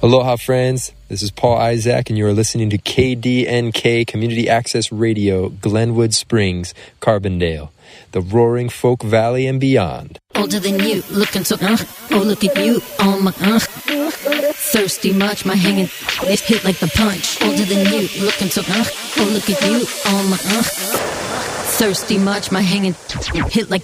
Aloha, friends. This is Paul Isaac, and you are listening to KDNK Community Access Radio, Glenwood Springs, Carbondale, the roaring Folk Valley and beyond. Older than you, looking so, oh, look at you, oh my, thirsty much, my hanging, it hit like the punch. Older than you, looking so, oh, look at you, oh my, thirsty much, my hanging, hit like